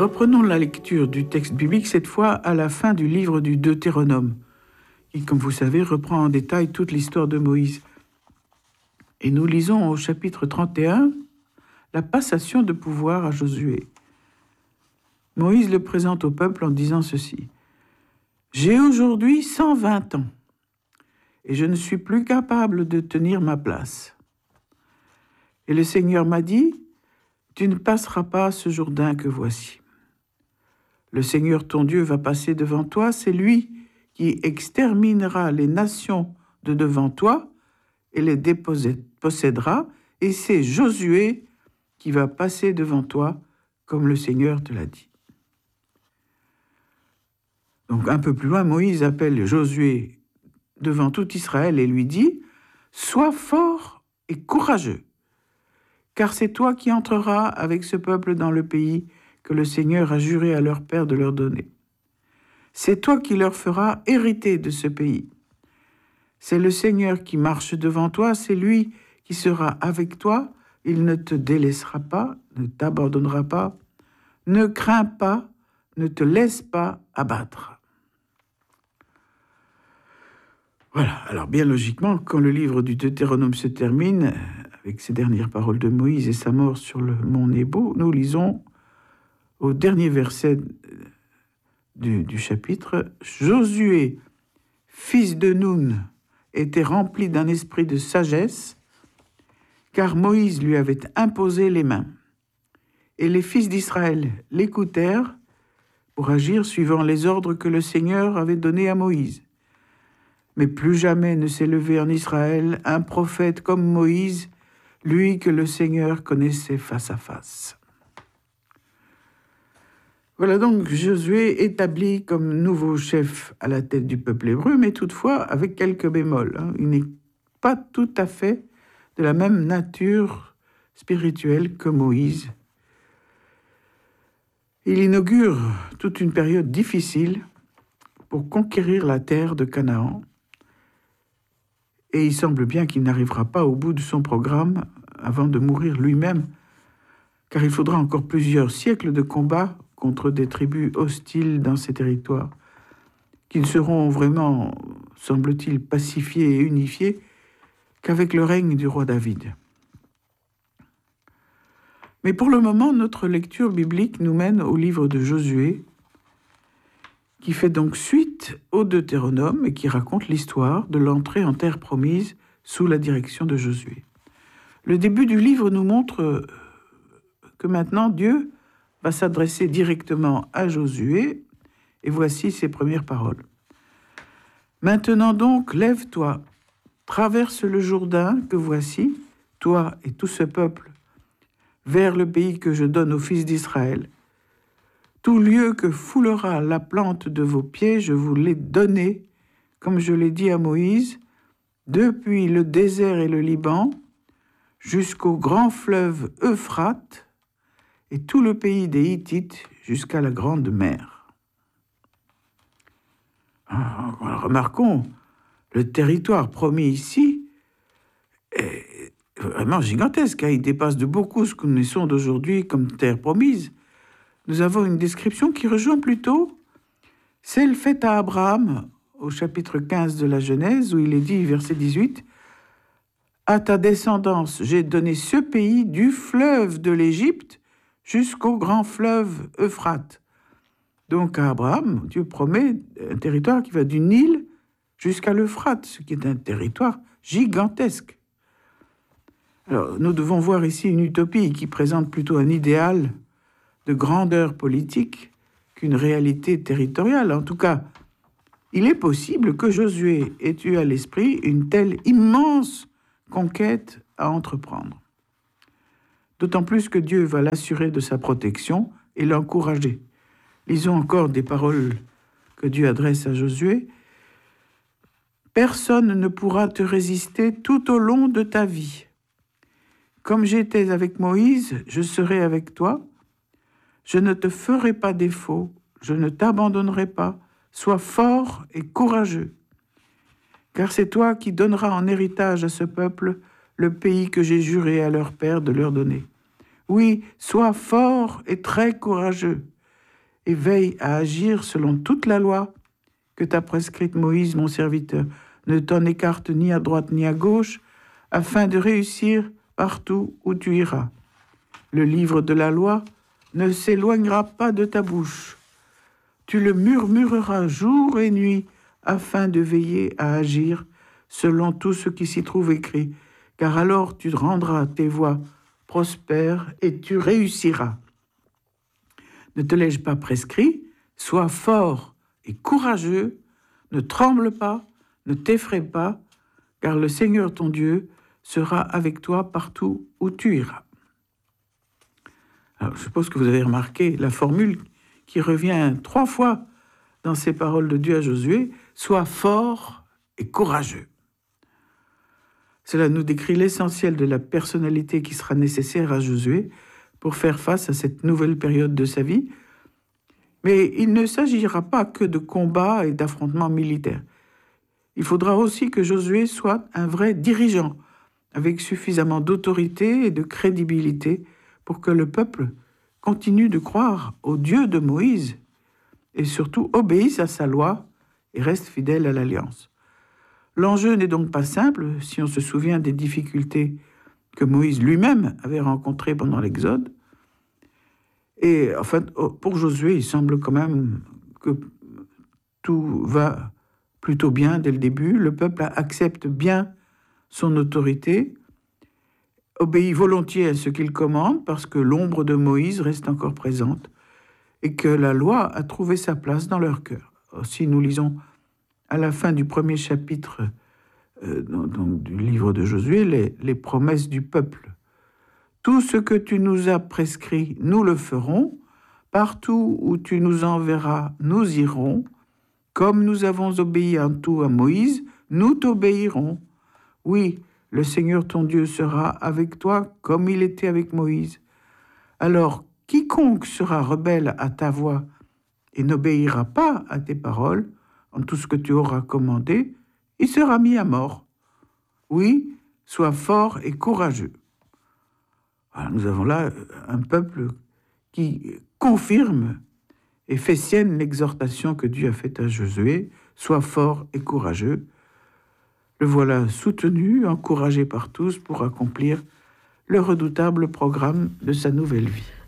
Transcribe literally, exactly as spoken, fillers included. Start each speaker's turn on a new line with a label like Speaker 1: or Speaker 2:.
Speaker 1: Reprenons la lecture du texte biblique, cette fois à la fin du livre du Deutéronome, qui, comme vous savez, reprend en détail toute l'histoire de Moïse. Et nous lisons au chapitre trente et un la passation de pouvoir à Josué. Moïse le présente au peuple en disant ceci. « J'ai aujourd'hui cent vingt ans, et je ne suis plus capable de tenir ma place. Et le Seigneur m'a dit, tu ne passeras pas ce Jourdain que voici. Le Seigneur ton Dieu va passer devant toi, c'est lui qui exterminera les nations de devant toi et les dépossédera, et c'est Josué qui va passer devant toi, comme le Seigneur te l'a dit. » Donc un peu plus loin, Moïse appelle Josué devant tout Israël et lui dit « Sois fort et courageux, car c'est toi qui entreras avec ce peuple dans le pays que le Seigneur a juré à leur père de leur donner. C'est toi qui leur feras hériter de ce pays. C'est le Seigneur qui marche devant toi, c'est lui qui sera avec toi, il ne te délaissera pas, ne t'abandonnera pas, ne crains pas, ne te laisse pas abattre. » Voilà, alors bien logiquement, quand le livre du Deutéronome se termine, avec ces dernières paroles de Moïse et sa mort sur le mont Nebo, nous lisons au dernier verset du, du chapitre, « Josué, fils de Nun, était rempli d'un esprit de sagesse, car Moïse lui avait imposé les mains. Et les fils d'Israël l'écoutèrent pour agir suivant les ordres que le Seigneur avait donnés à Moïse. Mais plus jamais ne s'est levé en Israël un prophète comme Moïse, lui que le Seigneur connaissait face à face. » Voilà donc Josué établi comme nouveau chef à la tête du peuple hébreu, mais toutefois avec quelques bémols. Hein. Il n'est pas tout à fait de la même nature spirituelle que Moïse. Il inaugure toute une période difficile pour conquérir la terre de Canaan. Et il semble bien qu'il n'arrivera pas au bout de son programme avant de mourir lui-même, car il faudra encore plusieurs siècles de combats contre des tribus hostiles dans ces territoires, qui ne seront vraiment, semble-t-il, pacifiés et unifiés qu'avec le règne du roi David. Mais pour le moment, notre lecture biblique nous mène au livre de Josué, qui fait donc suite au Deutéronome et qui raconte l'histoire de l'entrée en terre promise sous la direction de Josué. Le début du livre nous montre que maintenant Dieu va s'adresser directement à Josué, et voici ses premières paroles. « Maintenant donc, lève-toi, traverse le Jourdain que voici, toi et tout ce peuple, vers le pays que je donne aux fils d'Israël. Tout lieu que foulera la plante de vos pieds, je vous l'ai donné, comme je l'ai dit à Moïse, depuis le désert et le Liban, jusqu'au grand fleuve Euphrate, et tout le pays des Hittites jusqu'à la grande mer. » Ah, remarquons, le territoire promis ici est vraiment gigantesque. Hein. Il dépasse de beaucoup ce que nous connaissons d'aujourd'hui comme terre promise. Nous avons une description qui rejoint plutôt celle faite à Abraham au chapitre quinze de la Genèse, où il est dit, verset dix-huit, « À ta descendance, j'ai donné ce pays du fleuve de l'Égypte jusqu'au grand fleuve Euphrate. » Donc à Abraham, Dieu promet un territoire qui va du Nil jusqu'à l'Euphrate, ce qui est un territoire gigantesque. Alors, nous devons voir ici une utopie qui présente plutôt un idéal de grandeur politique qu'une réalité territoriale. En tout cas, il est possible que Josué ait eu à l'esprit une telle immense conquête à entreprendre. D'autant plus que Dieu va l'assurer de sa protection et l'encourager. Lisons encore des paroles que Dieu adresse à Josué. « Personne ne pourra te résister tout au long de ta vie. Comme j'étais avec Moïse, je serai avec toi. Je ne te ferai pas défaut, je ne t'abandonnerai pas. Sois fort et courageux. Car c'est toi qui donneras en héritage à ce peuple le pays que j'ai juré à leur père de leur donner. Oui, sois fort et très courageux. et veille à agir selon toute la loi que t'a prescrite Moïse, mon serviteur. Ne t'en écarte ni à droite ni à gauche, afin de réussir partout où tu iras. Le livre de la loi ne s'éloignera pas de ta bouche. Tu le murmureras jour et nuit, afin de veiller à agir selon tout ce qui s'y trouve écrit, car alors tu rendras tes voies prospères et tu réussiras. Ne te l'ai-je pas prescrit? Sois fort et courageux, ne tremble pas, ne t'effraie pas, car le Seigneur ton Dieu sera avec toi partout où tu iras. Alors, je suppose que vous avez remarqué la formule qui revient trois fois dans ces paroles de Dieu à Josué, « Sois fort et courageux ». Cela nous décrit l'essentiel de la personnalité qui sera nécessaire à Josué pour faire face à cette nouvelle période de sa vie. Mais il ne s'agira pas que de combats et d'affrontements militaires. Il faudra aussi que Josué soit un vrai dirigeant, avec suffisamment d'autorité et de crédibilité pour que le peuple continue de croire au Dieu de Moïse et surtout obéisse à sa loi et reste fidèle à l'alliance. L'enjeu n'est donc pas simple si on se souvient des difficultés que Moïse lui-même avait rencontrées pendant l'Exode. Et en fait, pour Josué, il semble quand même que tout va plutôt bien dès le début. Le peuple accepte bien son autorité, obéit volontiers à ce qu'il commande parce que l'ombre de Moïse reste encore présente et que la loi a trouvé sa place dans leur cœur. Si nous lisons à la fin du premier chapitre euh, donc, du livre de Josué, les, les promesses du peuple. Tout ce que tu nous as prescrit, nous le ferons. Partout où tu nous enverras, nous irons. Comme nous avons obéi en tout à Moïse, nous t'obéirons. Oui, le Seigneur ton Dieu sera avec toi comme il était avec Moïse. Alors, quiconque sera rebelle à ta voix et n'obéira pas à tes paroles, en tout ce que tu auras commandé, il sera mis à mort. Oui, sois fort et courageux. Voilà, nous avons là un peuple qui confirme et fait sienne l'exhortation que Dieu a faite à Josué, sois fort et courageux. Le voilà soutenu, encouragé par tous pour accomplir le redoutable programme de sa nouvelle vie.